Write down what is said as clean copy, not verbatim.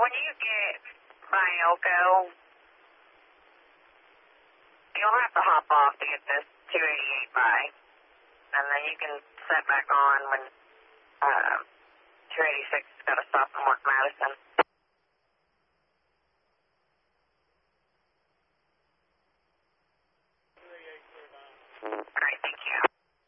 when you get by Elko, you'll have to hop off to get this 288 by, and then you can set back on when 286 has got to stop and work Madison.